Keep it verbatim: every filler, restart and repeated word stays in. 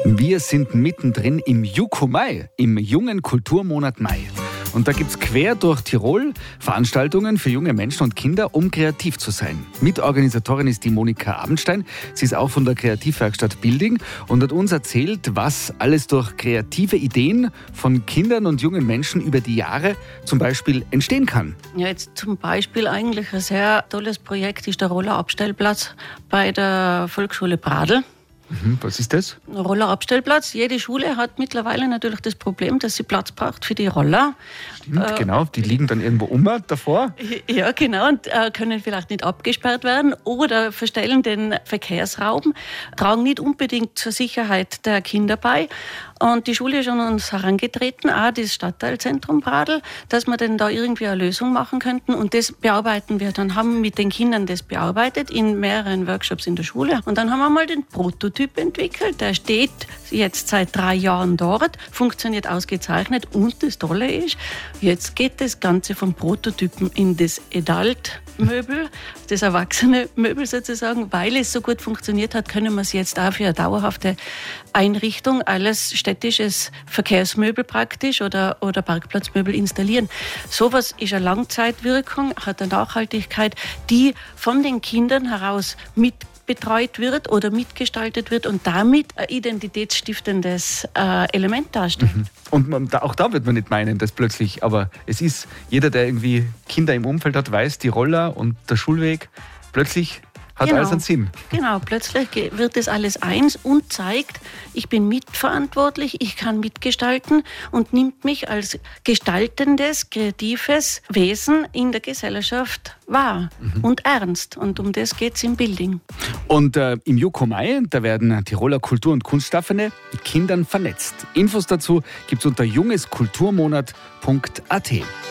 Wir sind mittendrin im Juko Mai, im jungen Kulturmonat Mai. Und da gibt's quer durch Tirol Veranstaltungen für junge Menschen und Kinder, um kreativ zu sein. Mitorganisatorin ist die Monika Abendstein. Sie ist auch von der Kreativwerkstatt Building und hat uns erzählt, was alles durch kreative Ideen von Kindern und jungen Menschen über die Jahre zum Beispiel entstehen kann. Ja, jetzt zum Beispiel eigentlich ein sehr tolles Projekt ist der Rollerabstellplatz bei der Volksschule Pradl. Mhm, was ist das? Rollerabstellplatz. Jede Schule hat mittlerweile natürlich das Problem, dass sie Platz braucht für die Roller. Stimmt, äh, genau. Die liegen dann irgendwo um davor. Ja, genau. Und äh, können vielleicht nicht abgesperrt werden oder verstellen den Verkehrsraum, tragen nicht unbedingt zur Sicherheit der Kinder bei. Und die Schule ist an uns herangetreten, auch das Stadtteilzentrum Pradl, dass wir denn da irgendwie eine Lösung machen könnten. Und das bearbeiten wir. Dann haben wir mit den Kindern das bearbeitet in mehreren Workshops in der Schule. Und dann haben wir mal den Prototyp entwickelt. Der steht jetzt seit drei Jahren dort, funktioniert ausgezeichnet. Und das Tolle ist, jetzt geht das Ganze vom Prototypen in das Adult-Möbel, das erwachsene Möbel sozusagen. Weil es so gut funktioniert hat, können wir es jetzt auch für eine dauerhafte Einrichtung, alles städtisches Verkehrsmöbel praktisch oder, oder Parkplatzmöbel installieren. Sowas ist eine Langzeitwirkung, hat eine Nachhaltigkeit, die von den Kindern heraus mit betreut wird oder mitgestaltet wird und damit ein identitätsstiftendes äh, Element darstellt. Mhm. Und man, da, auch da wird man nicht meinen, dass plötzlich, aber es ist, jeder, der irgendwie Kinder im Umfeld hat, weiß, die Roller und der Schulweg, plötzlich hat genau. alles einen Sinn. Genau, plötzlich wird das alles eins und zeigt, ich bin mitverantwortlich, ich kann mitgestalten und nimmt mich als gestaltendes, kreatives Wesen in der Gesellschaft wahr mhm. und ernst. Und um das geht es im Building. Und äh, im Juko Mai, da werden Tiroler Kultur- und Kunstschaffende mit Kindern vernetzt. Infos dazu gibt's unter jungeskulturmonat punkt a t.